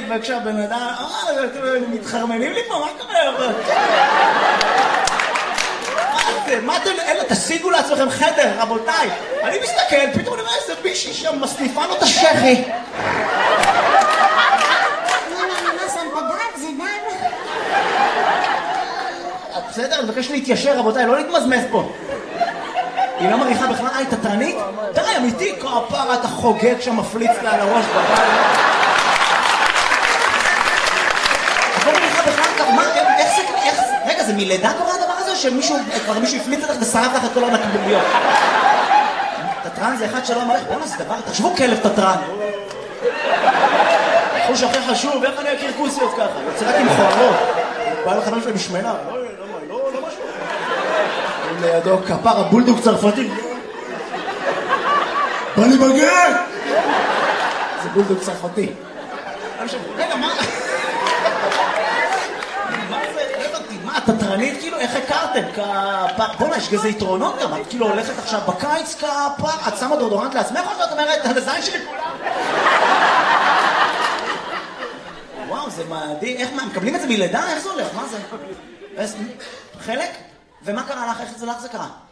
וכשהבן אדם, מתחרמנים לי פה, מה קורה? מה אתם, אלה, תשיגו לעצמכם חדר, רבותיי. אני מסתכל, פתאום אני רואה איזה בישי שם, מסניפה לו את השכי. מה שמת דם? זה דם? בסדר, אני מבקש להתיישר, רבותיי, לא להתמזמז פה. היא לא מריחה בכלל, היא תתרנית? די, אמיתי, כפרה, אתה חוגג שם, מפליץ לה על הראש בבית. את לא מריחה בכלל, מה, איך זה, רגע, זה מלידה קורה הדבר הזה, או שמישהו, כבר מישהו הפליץ לך ושרף לך את כל הנקביליות? תתרן זה אחד שלא מלך, בואו נעשה דבר, תחשבו כלב תתרן. חוש הכי חשוב, איך אני אכיר כוסיות ככה? יוצא רק עם חוערות. בא לחברים שלי משמנה, לא משהו. לידו כפר הבולדוג צרפתי. בא לי בגן! זה בולדוג צרפתי. רגע, מה? מה זה? מה, תתרנית? כאילו, איך הכרתם? בוא'נה, יש כזה יתרונות גם. את כאילו הולכת עכשיו בקיץ כפר, את שמה דורדורנט לעצמך או שאת אומרת, על הזין שלי כולם? וואו, זה מדהים. איך, מה, מקבלים את זה מלידה? איך זה הולך? מה זה? חלק? ומה קרה לך? איך זה לך זה קרה?